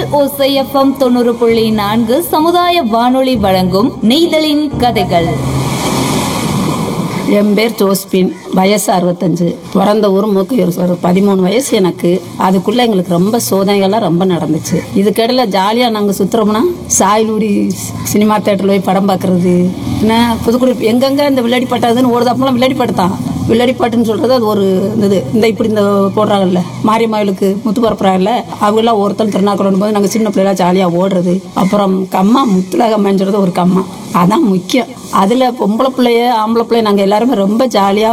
ஓசைஎஃப்எம் 90.4 சமுதாய வானொலி வழங்கும் நெய்தலின் கதைகள். என் பேர் ஜோஸ்பின், வயசு 65, பிறந்த ஊர் மூக்கையூர். ஒரு 13 வயசு எனக்கு. அதுக்குள்ள எங்களுக்கு ரொம்ப சோதனைகள்லாம் ரொம்ப நடந்துச்சு. இதுக்கிடையில ஜாலியா நாங்க சுத்துறோம்னா சாயலூரி சினிமா தேட்டர்ல போய் படம் பார்க்கறது, என்ன புதுக்குடி எங்கெங்க இந்த விளையாடி பாட்டாதுன்னு ஓடுதாப்பெல்லாம் விளையாடி பாட்டுதான். விளையாடி பாட்டுன்னு சொல்றது அது ஒரு இந்த இப்படி இந்த போடுறாங்கல்ல மாரியம்மாவிலுக்கு முத்து பரப்புறாங்கல்ல, அவங்க எல்லாம் ஒருத்தர் திருநாக்குறோம் போது நாங்க சின்ன பிள்ளைலாம் ஜாலியா ஓடுறது. அப்புறம் கம்மா முத்துலகம்மான்னு சொல்றது ஒரு கம்மா, அதான் முக்கியம். அதுல பொம்பளை பிள்ளைய ஆம்பளை பிள்ளைய நாங்க எல்லாருமே ரொம்ப ஜாலியா